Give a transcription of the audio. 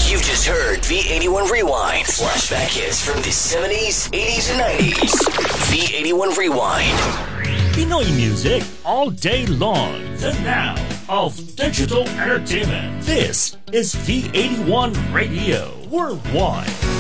You've just heard V81 Rewind. Flashback hits from the 70s, 80s, and 90s. V81 Rewind. Pinoy music all day long. The now of digital entertainment. This is V81 Radio Worldwide.